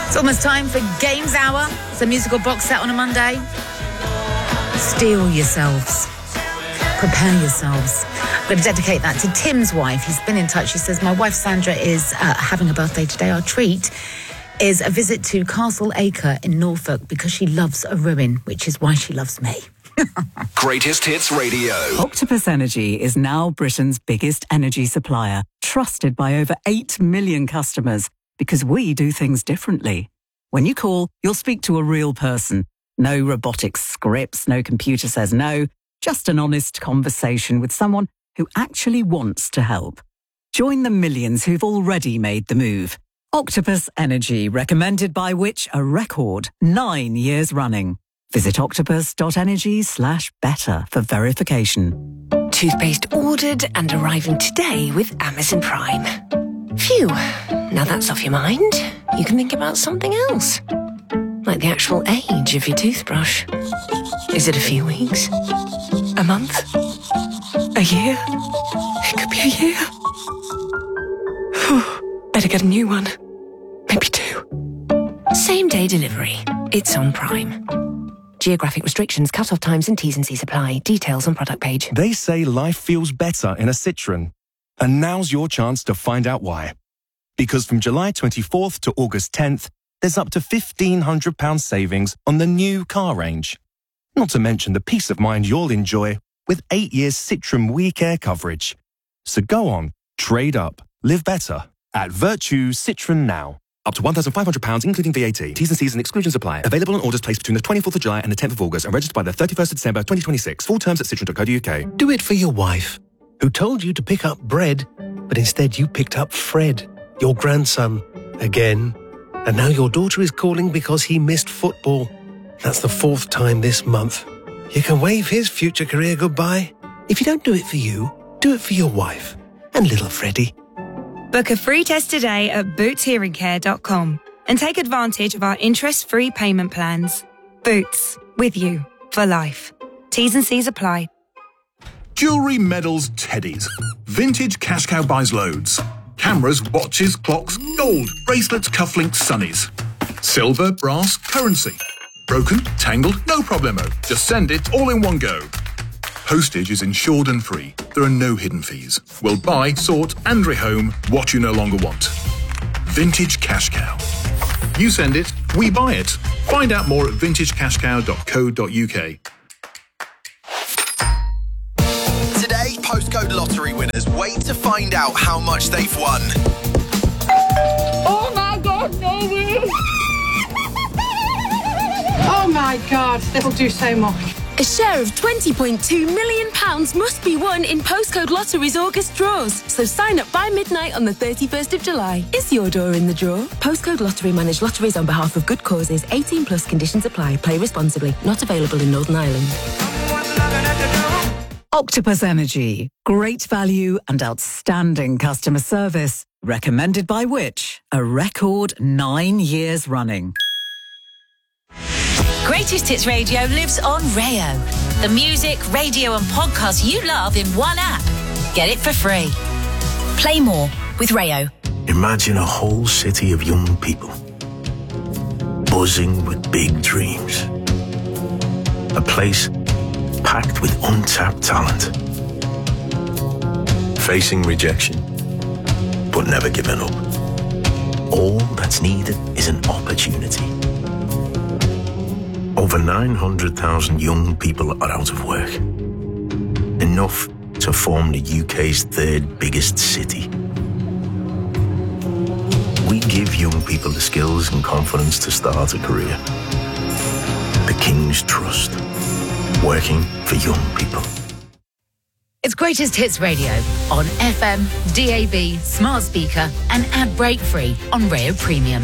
It's almost time for Games Hour. It's a musical box set on a Monday. Steel yourselves. Prepare yourselves. I'm going to dedicate that to Tim's wife. He's been in touch. He says, my wife Sandra is having a birthday today. Our treat is a visit to Castle Acre in Norfolk because she loves a ruin, which is why she loves me. Greatest Hits Radio. Octopus Energy is now Britain's biggest energy supplier, trusted by over 8 million customers because we do things differently. When you call, you'll speak to a real person. No robotic scripts, no computer says no, just an honest conversation with someone who actually wants to help. Join the millions who've already made the move. Octopus Energy, recommended by Which? A record 9 years running. Visit octopus.energy/better for verification. Toothpaste ordered and arriving today with Amazon Prime. Phew, now that's off your mind. You can think about something else. Like the actual age of your toothbrush. Is it a few weeks? A month? A year? It could be a year. Better get a new one. Maybe 2. Same day delivery. It's on Prime. Geographic restrictions, cut-off times and T's and C's apply. Details on product page. They say life feels better in a Citroën. And now's your chance to find out why. Because from July 24th to August 10th, there's up to £1,500 savings on the new car range. Not to mention the peace of mind you'll enjoy with 8 years Citroën WeCare coverage. So go on, trade up, live better at Virtue Citroën now. Up to £1,500 including VAT. T's and C's and exclusions apply. Available on orders placed between the 24th of July and the 10th of August and registered by the 31st of December 2026. Full terms at citroen.co.uk. Do it for your wife, who told you to pick up bread, but instead you picked up Fred, your grandson, again. And now your daughter is calling because he missed football. That's the 4th time this month. You can wave his future career goodbye. If you don't do it for you, do it for your wife and little Freddie. Book a free test today at bootshearingcare.com and take advantage of our interest-free payment plans. Boots, with you for life. T's and C's apply. Jewellery, medals, teddies. Vintage Cash Cow buys loads. Cameras, watches, clocks, gold, bracelets, cufflinks, sunnies. Silver, brass, currency. Broken, tangled, no problemo. Just send it all in one go. Postage is insured and free. There are no hidden fees. We'll buy, sort and rehome what you no longer want. Vintage Cash Cow. You send it, we buy it. Find out more at vintagecashcow.co.uk. Today, postcode lottery winners wait to find out how much they've won. Oh my God, no! Oh my God, it'll do so much. A share of £20.2 million must be won in Postcode Lottery's August draws. So sign up by midnight on the 31st of July. Is your door in the draw? Postcode Lottery manage lotteries on behalf of good causes. 18 plus conditions apply. Play responsibly. Not available in Northern Ireland. Octopus Energy. Great value and outstanding customer service. Recommended by Which? A record 9 years running. Greatest Hits Radio lives on Rayo. The music, radio and podcasts you love in one app. Get it for free. Play more with Rayo. Imagine a whole city of young people, buzzing with big dreams. A place packed with untapped talent. Facing rejection, but never giving up. All that's needed is an opportunity. Over 900,000 young people are out of work. Enough to form the UK's 3rd biggest city. We give young people the skills and confidence to start a career. The King's Trust. Working for young people. It's Greatest Hits Radio on FM, DAB, smart speaker and ad break free on Rayo Premium.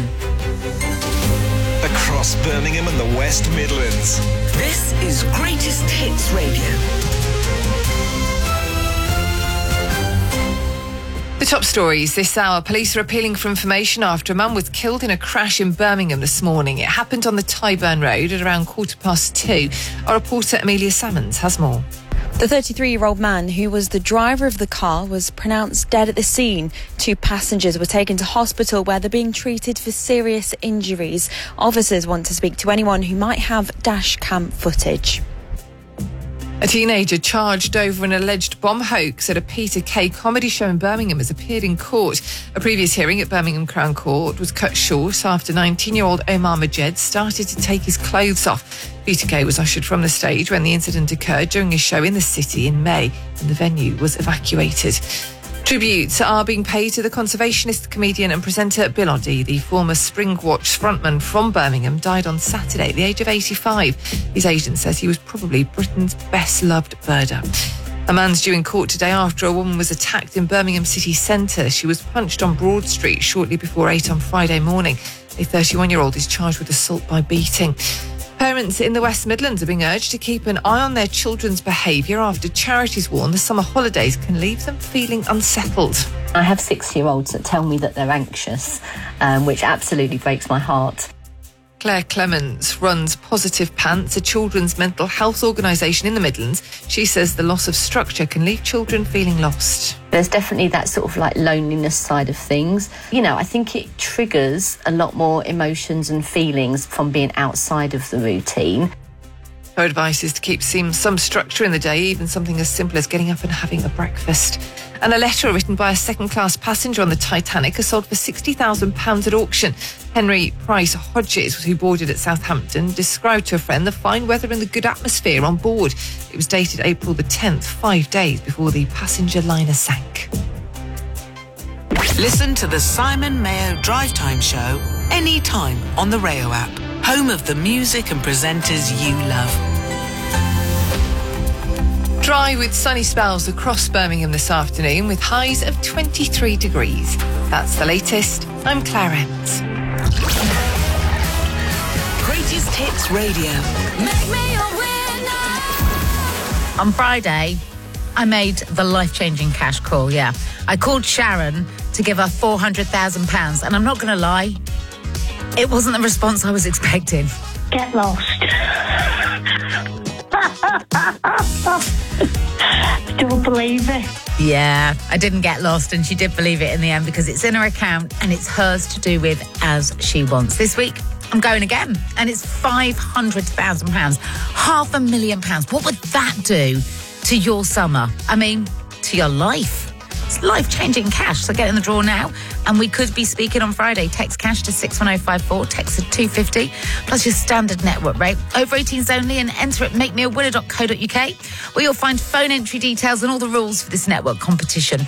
Across Birmingham and the West Midlands. This is Greatest Hits Radio. The top stories this hour. Police are appealing for information after a man was killed in a crash in Birmingham this morning. It happened on the Tyburn Road at around 2:15. Our reporter Amelia Salmons has more. The 33-year-old man who was the driver of the car was pronounced dead at the scene. 2 passengers were taken to hospital where they're being treated for serious injuries. Officers want to speak to anyone who might have dash cam footage. A teenager charged over an alleged bomb hoax at a Peter Kay comedy show in Birmingham has appeared in court. A previous hearing at Birmingham Crown Court was cut short after 19-year-old Omar Majed started to take his clothes off. Peter Kay was ushered from the stage when the incident occurred during a show in the city in May, and the venue was evacuated. Tributes are being paid to the conservationist, comedian and presenter Bill Oddie. The former Springwatch frontman from Birmingham died on Saturday at the age of 85. His agent says he was probably Britain's best-loved birder. A man's due in court today after a woman was attacked in Birmingham city centre. She was punched on Broad Street shortly before 8 on Friday morning. A 31-year-old is charged with assault by beating. Parents in the West Midlands are being urged to keep an eye on their children's behaviour after charities warn the summer holidays can leave them feeling unsettled. I have 6-year-olds that tell me that they're anxious, which absolutely breaks my heart. Claire Clements runs Positive Pants, a children's mental health organisation in the Midlands. She says the loss of structure can leave children feeling lost. There's definitely that sort of like loneliness side of things. You know, I think it triggers a lot more emotions and feelings from being outside of the routine. Her advice is to keep some structure in the day, even something as simple as getting up and having a breakfast. And a letter written by a second-class passenger on the Titanic is sold for £60,000 at auction. Henry Price Hodges, who boarded at Southampton, described to a friend the fine weather and the good atmosphere on board. It was dated April the 10th, 5 days before the passenger liner sank. Listen to the Simon Mayo Drive Time Show anytime on the Rayo app. Home of the music and presenters you love. Dry with sunny spells across Birmingham this afternoon with highs of 23 degrees. That's the latest. I'm Claire Enns. Greatest Hits Radio. Make me a winner. On Friday, I made the life-changing cash call, yeah. I called Sharon to give her £400,000, and I'm not going to lie, it wasn't the response I was expecting. Get lost. Don't believe it. Yeah, I didn't get lost, and she did believe it in the end because it's in her account and it's hers to do with as she wants. This week, I'm going again, and it's £500,000, £500,000. What would that do to your summer? I mean, to your life. It's life-changing cash, so get in the draw now. And we could be speaking on Friday. Text cash to 61054, text at 250, plus your standard network rate. Over 18s only, and enter at makemeawinner.co.uk, where you'll find phone entry details and all the rules for this network competition.